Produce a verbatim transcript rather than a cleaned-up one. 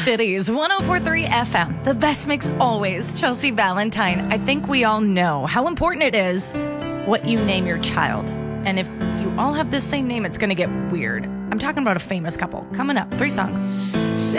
Cities, one oh four point three F M. The best mix always. Chelsea Valentine. I think we all know how important it is what you name your child. And if you all have the same name, it's going to get weird. I'm talking about a famous couple. Coming up, three songs.